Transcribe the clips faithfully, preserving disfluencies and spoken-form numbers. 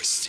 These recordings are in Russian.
Новости.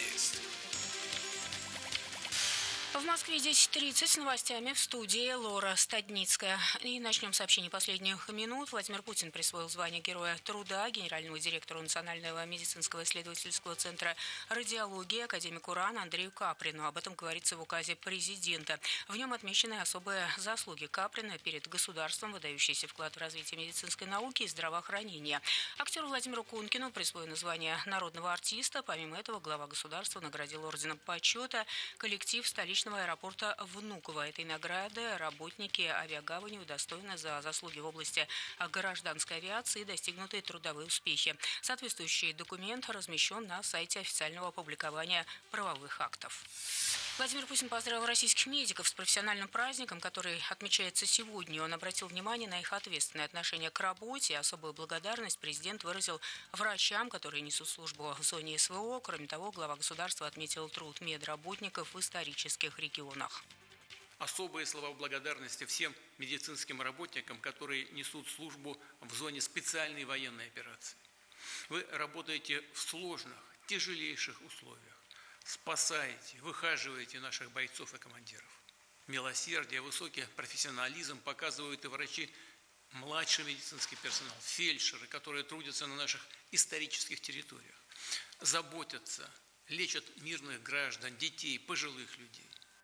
В Москве десять тридцать с новостями в студии Лора Стадницкая. И начнем сообщение последних минут. Владимир Путин присвоил звание Героя труда генеральному директору Национального медицинского исследовательского центра радиологии академику РАН Андрею Каприну. Об этом говорится в указе президента. В нем отмечены особые заслуги Каприна перед государством, выдающийся вклад в развитие медицинской науки и здравоохранения. Актеру Владимиру Кункину присвоено звание народного артиста. Помимо этого, глава государства наградил орденом почета коллектив столичного аэропорта Внуково. Этой награды работники авиагавани удостоены за заслуги в области гражданской авиации и достигнутые трудовые успехи. Соответствующий документ размещен на сайте официального опубликования правовых актов. Владимир Путин поздравил российских медиков с профессиональным праздником, который отмечается сегодня. Он обратил внимание на их ответственное отношение к работе. И особую благодарность президент выразил врачам, которые несут службу в зоне СВО. Кроме того, глава государства отметил труд медработников в исторических регионах. Особые слова благодарности всем медицинским работникам, которые несут службу в зоне специальной военной операции. Вы работаете в сложных, тяжелейших условиях. Спасаете, выхаживаете наших бойцов и командиров. Милосердие, высокий профессионализм показывают и врачи, младший медицинский персонал, фельдшеры, которые трудятся на наших исторических территориях, заботятся, лечат мирных граждан, детей, пожилых людей.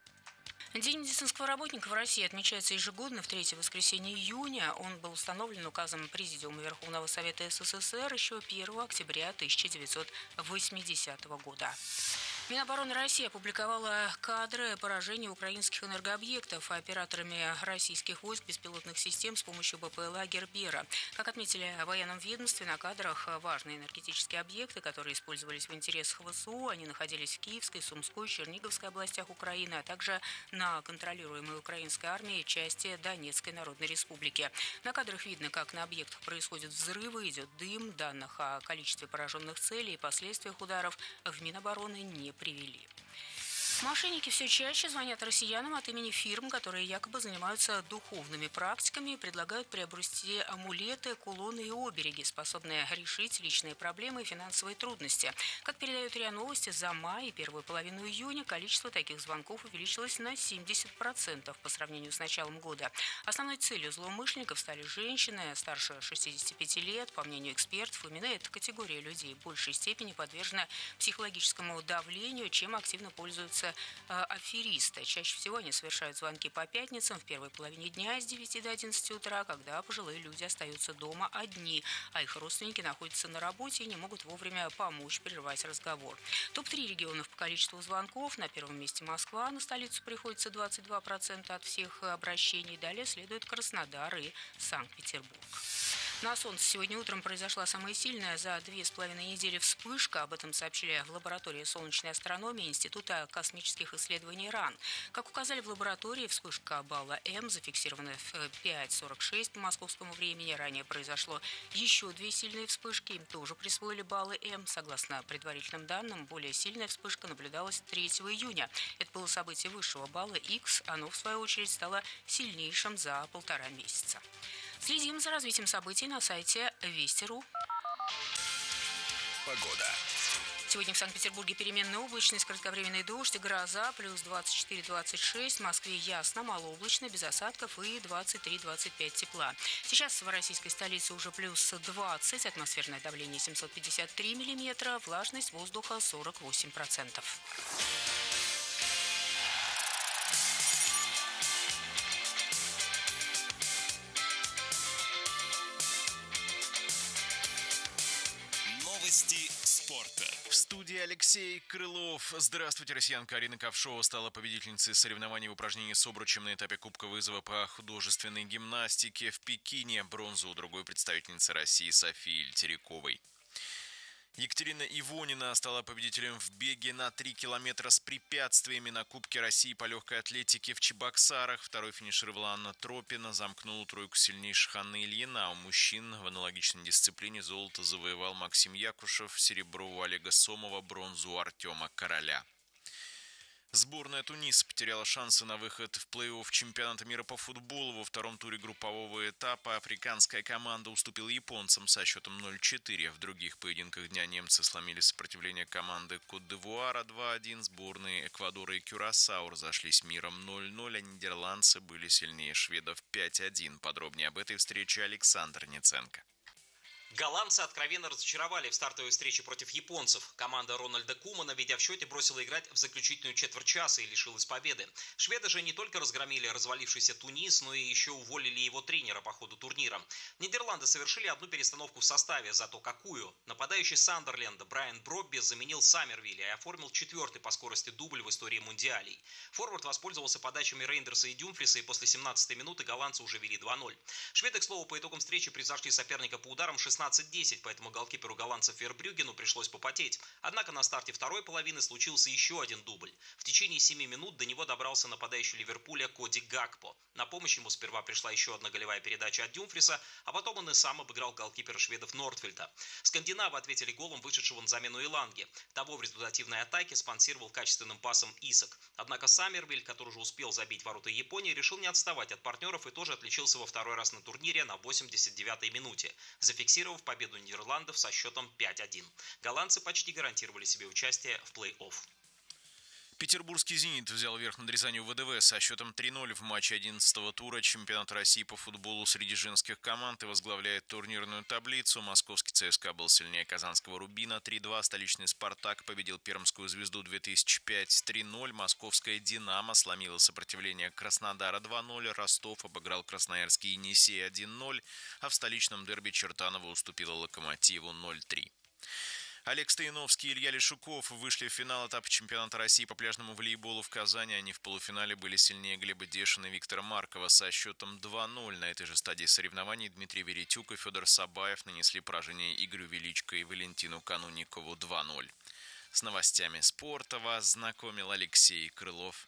День медицинского работника в России отмечается ежегодно в третье воскресенье июня. Он был установлен указом Президиума Верховного Совета СССР еще первого октября тысяча девятьсот восьмидесятого года. Минобороны России опубликовала кадры поражения украинских энергообъектов операторами российских войск беспилотных систем с помощью БПЛА «Гербера». Как отметили в военном ведомстве, на кадрах важные энергетические объекты, которые использовались в интересах ВСУ. Они находились в Киевской, Сумской, Черниговской областях Украины, а также на контролируемой украинской армией части Донецкой Народной Республики. На кадрах видно, как на объектах происходят взрывы, идет дым. Данных о количестве пораженных целей и последствиях ударов в Минобороны не привели. Мошенники все чаще звонят россиянам от имени фирм, которые якобы занимаются духовными практиками и предлагают приобрести амулеты, кулоны и обереги, способные решить личные проблемы и финансовые трудности. Как передают РИА Новости, за май и первую половину июня количество таких звонков увеличилось на семьдесят процентов по сравнению с началом года. Основной целью злоумышленников стали женщины старше шестидесяти пяти лет. По мнению экспертов, именно эта категория людей в большей степени подвержена психологическому давлению, чем активно пользуются аферисты. Чаще всего они совершают звонки по пятницам в первой половине дня с девяти до одиннадцати утра, когда пожилые люди остаются дома одни, а их родственники находятся на работе и не могут вовремя помочь прервать разговор. топ три регионов по количеству звонков. На первом месте Москва. На столицу приходится двадцать два процента от всех обращений. Далее следует Краснодар и Санкт-Петербург. На Солнце сегодня утром произошла самая сильная за две с половиной недели вспышка. Об этом сообщили в лаборатории солнечной астрономии Института космических исследований РАН. Как указали в лаборатории, вспышка балла М зафиксирована в пять сорок шесть по московскому времени. Ранее произошло еще две сильные вспышки. Им тоже присвоили баллы М. Согласно предварительным данным, более сильная вспышка наблюдалась третьего июня. Это было событие высшего балла Х. Оно, в свою очередь, стало сильнейшим за полтора месяца. Следим за развитием событий на сайте Вести точка ру. Погода. Сегодня в Санкт-Петербурге переменная облачность, кратковременный дождь и гроза, плюс двадцать четыре - двадцать шесть. В Москве ясно, малооблачно, без осадков и двадцать три - двадцать пять тепла. Сейчас в российской столице уже плюс двадцать, атмосферное давление семьсот пятьдесят три миллиметра, влажность воздуха сорок восемь процентов. Новости спорта. В студии Алексей Крылов. Здравствуйте, россиянка Арина Ковшова стала победительницей соревнований в упражнении с обручем на этапе Кубка вызова по художественной гимнастике в Пекине. Бронзу у другой представительницы России Софии Ильтериковой. Екатерина Ивонина стала победителем в беге на три километра с препятствиями на Кубке России по легкой атлетике в Чебоксарах. Второй финишировала Анна Тропина, замкнула тройку сильнейших Анна Ильина. У мужчин в аналогичной дисциплине золото завоевал Максим Якушев, серебро у Олега Сомова, бронзу у Артема Короля. Сборная Туниса потеряла шансы на выход в плей-офф чемпионата мира по футболу. Во втором туре группового этапа африканская команда уступила японцам со счетом ноль четыре. В других поединках дня немцы сломили сопротивление команды Кот-д'Ивуара два один. Сборные Эквадора и Кюрасао разошлись миром ноль ноль, а нидерландцы были сильнее шведов пять один. Подробнее об этой встрече Александр Ниценко. Голландцы откровенно разочаровали в стартовой встрече против японцев. Команда Рональда Кумана, ведя в счете, бросила играть в заключительную четверть часа и лишилась победы. Шведы же не только разгромили развалившийся Тунис, но и еще уволили его тренера по ходу турнира. Нидерланды совершили одну перестановку в составе, зато какую. Нападающий Сандерленда Брайан Бробби заменил Саммервилля и оформил четвертый по скорости дубль в истории мундиалей. Форвард воспользовался подачами Рейндерса и Дюмфриса, и после семнадцатой минуты голландцы уже вели два ноль. Шведы, к слову, по итогам встречи превзошли соперника по ударам шестнадцать десять, поэтому голкиперу голландцев Вербрюгену пришлось попотеть. Однако на старте второй половины случился еще один дубль. В течение семи минут до него добрался нападающий Ливерпуля Коди Гакпо. На помощь ему сперва пришла еще одна голевая передача от Дюмфриса, а потом он и сам обыграл голкипера шведов Нортфельда. Скандинавы ответили голом вышедшего на замену Иланги. Того в результативной атаке спонсировал качественным пасом Исак. Однако Саммервиль, который уже успел забить ворота Японии, решил не отставать от партнеров и тоже отличился во второй раз на турнире на восемьдесят девятой минуте, зафиксировав победу Нидерландов со счетом пять один. Голландцы почти гарантировали себе участие в плей-офф. Петербургский «Зенит» взял верх над Рязанью ВДВ со счетом три ноль в матче одиннадцатого тура чемпионата России по футболу среди женских команд и возглавляет турнирную таблицу. Московский ЦСКА был сильнее казанского «Рубина» три два. Столичный «Спартак» победил пермскую «Звезду» две тысячи пять три ноль. Московская «Динамо» сломила сопротивление Краснодара два ноль. Ростов обыграл красноярский «Енисей» один ноль. А в столичном дерби Чертаново уступила «Локомотиву» ноль три. Олег Стояновский и Илья Лешуков вышли в финал этапа чемпионата России по пляжному волейболу в Казани. Они в полуфинале были сильнее Глеба Дешина и Виктора Маркова со счетом два ноль. На этой же стадии соревнований Дмитрий Веретюк и Федор Сабаев нанесли поражение Игорю Величко и Валентину Кануникову два ноль. С новостями спорта вас знакомил Алексей Крылов.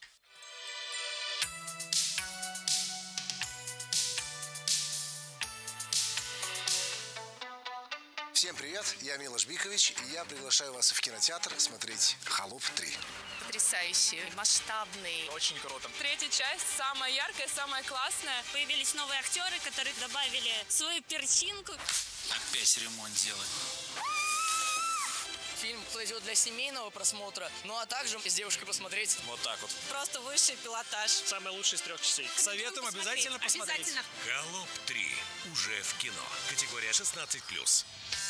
Всем привет, я Милош Бикович, и я приглашаю вас в кинотеатр смотреть «Холоп три». Потрясающий, масштабный. Очень круто. Третья часть самая яркая, самая классная. Появились новые актеры, которые добавили свою перчинку. Опять ремонт делать. Фильм подойдет для семейного просмотра, ну а также с девушкой посмотреть. Вот так вот. Просто высший пилотаж. Самый лучший из трех частей. Советуем обязательно посмотреть. Обязательно. «Холоп три» уже в кино. Категория шестнадцать плюс.